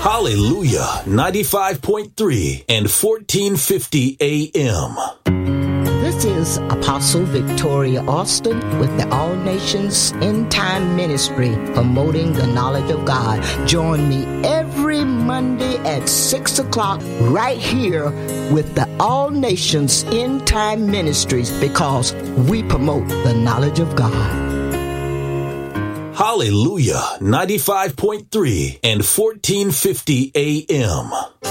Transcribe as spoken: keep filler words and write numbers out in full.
Hallelujah, ninety-five point three and fourteen fifty A M. This is Apostle Victoria Austin with the All Nations End Time Ministry, promoting the knowledge of God. Join me every Monday at six o'clock right here with the All Nations End Time Ministries, because we promote the knowledge of God. Hallelujah, ninety-five point three and fourteen fifty A M.